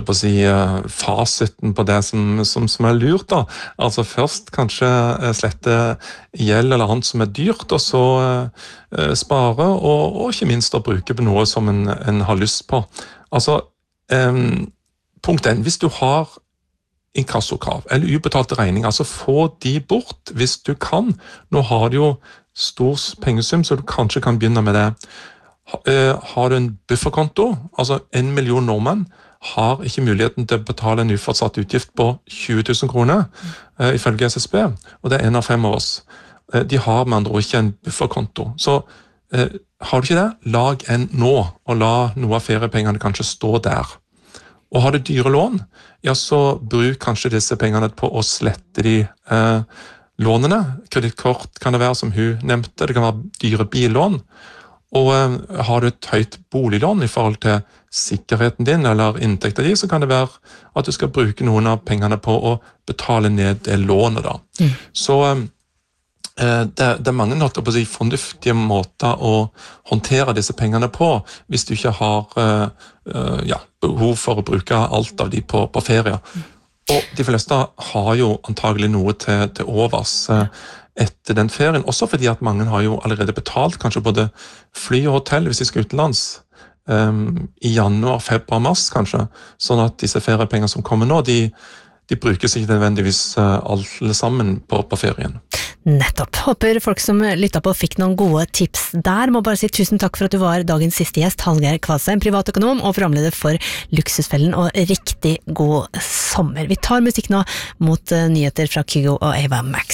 på å si, fasiten på det som lurt da. Altså først kanskje slette gjeld eller annet som dyrt, og så spare, og ikke minst å bruke på noe som en har lyst på. Altså, punkt 1, hvis du har inkassokrav eller ubetalte regninger, altså få de bort hvis du kan. Nå har du jo stor pengesum, så du kanskje kan begynne med det. Har du en bufferkonto, altså 1 million nordmenn har ikke muligheten til å betale en uforutsatt utgift på 20 000 kroner, ifølge SSB, og det 1 av 5 av oss. De har med andre ord ikke en bufferkonto. Så har du ikke det, lag en nå, og la noe av feriepengene kanskje stå der. Og har du dyre lån, ja, så bruk kanskje disse pengene på å slette de lånene. Kredittkort kan det være, som hun nevnte, det kan være dyre billån. Og har du et høyt boliglån i forhold til sikkerheten din eller inntekten din, så kan det være at du skal bruke noen av pengene på å betale ned det lånet da. Så det mange fornuftige måter å håndtere disse pengene på, hvis du ikke har behov for å bruke alt av de på ferie. Og de fleste har jo antagelig noe til overs etter den ferien, også fordi at mange har jo allerede betalt kanskje både fly og hotell hvis de skal utenlands i januar, februar, mars kanskje, sånn at disse feriepenger som kommer nå, de brukes ikke nødvendigvis alle sammen på ferien. Nettopp. Håper folk som lyttet på fikk noen gode tips der. Må bare si tusen takk for at du var dagens siste gjest, Hallgeir Kvadsheim, privatøkonom og programleder for Luksusfellen, og riktig god sommer. Vi tar musikk nå mot nyheter fra Kygo og Ava Max.